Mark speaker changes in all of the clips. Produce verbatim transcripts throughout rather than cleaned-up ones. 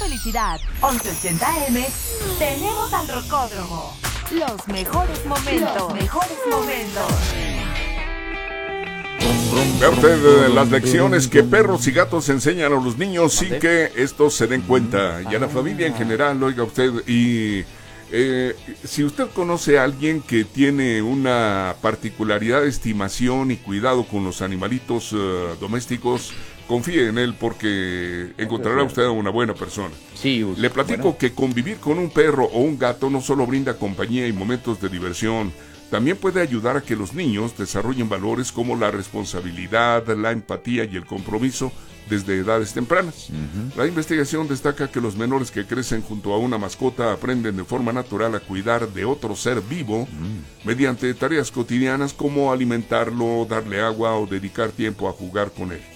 Speaker 1: felicidad. once ochenta eme, tenemos al Rocódromo. Los mejores momentos. Los mejores momentos.
Speaker 2: Vea usted las lecciones que perros y gatos enseñan a los niños sin que estos se den cuenta. Y a la familia en general, oiga usted, y eh, si usted conoce a alguien que tiene una particularidad de estimación y cuidado con los animalitos uh, domésticos, confíe en él porque encontrará usted a una buena persona.
Speaker 3: Sí,
Speaker 2: Le platico bueno. que convivir con un perro o un gato no solo brinda compañía y momentos de diversión, también puede ayudar a que los niños desarrollen valores como la responsabilidad, la empatía y el compromiso desde edades tempranas. Uh-huh. La investigación destaca que los menores que crecen junto a una mascota aprenden de forma natural a cuidar de otro ser vivo uh-huh. mediante tareas cotidianas como alimentarlo, darle agua o dedicar tiempo a jugar con él.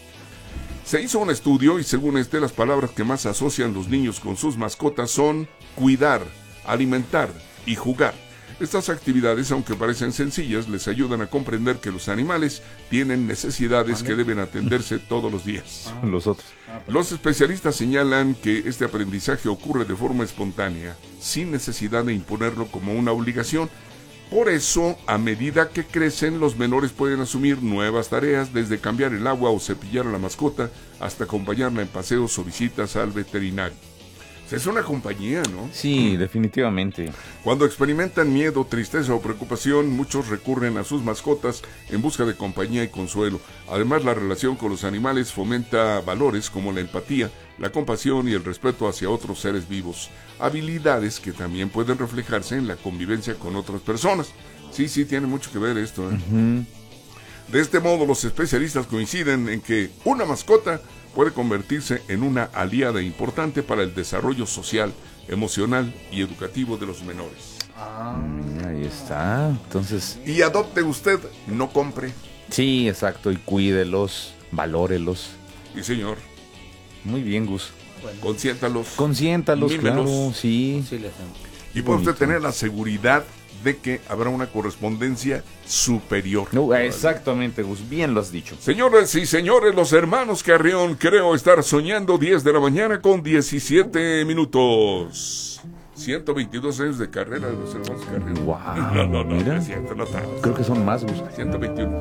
Speaker 2: Se hizo un estudio y según este las palabras que más asocian los niños con sus mascotas son cuidar, alimentar y jugar. Estas actividades, aunque parecen sencillas, les ayudan a comprender que los animales tienen necesidades que deben atenderse todos los días.
Speaker 3: Ah, los otros.
Speaker 2: Los especialistas señalan que este aprendizaje ocurre de forma espontánea, sin necesidad de imponerlo como una obligación. Por eso, a medida que crecen, los menores pueden asumir nuevas tareas, desde cambiar el agua o cepillar a la mascota, hasta acompañarla en paseos o visitas al veterinario. Es una compañía, ¿no?
Speaker 3: Sí, definitivamente.
Speaker 2: Cuando experimentan miedo, tristeza o preocupación, muchos recurren a sus mascotas en busca de compañía y consuelo. Además, la relación con los animales fomenta valores como la empatía, la compasión y el respeto hacia otros seres vivos, habilidades que también pueden reflejarse en la convivencia con otras personas. Sí, sí, tiene mucho que ver esto, ¿eh? Uh-huh. De este modo, los especialistas coinciden en que una mascota puede convertirse en una aliada importante para el desarrollo social, emocional y educativo de los menores.
Speaker 3: Ah, ahí está. Entonces.
Speaker 2: Y adopte usted, no compre.
Speaker 3: Sí, exacto. Y cuídelos, valórelos.
Speaker 2: Sí, señor.
Speaker 3: Muy bien, Gus.
Speaker 2: Bueno. Consiéntalos.
Speaker 3: Consiéntalos,
Speaker 2: mímelos.
Speaker 3: Claro, sí.
Speaker 4: sí les
Speaker 2: y puede usted tener la seguridad de que habrá una correspondencia superior.
Speaker 3: No, exactamente, Gus, bien lo has dicho.
Speaker 2: Señoras y señores, los hermanos Carrión, creo estar soñando, diez de la mañana con diecisiete minutos. ciento veintidós años de carrera de los hermanos Carrión.
Speaker 3: Wow,
Speaker 2: no, no, no,
Speaker 3: mira.
Speaker 2: no, es cierto, no tanto.
Speaker 3: Creo que son más, Gus.
Speaker 2: ciento veintiuno.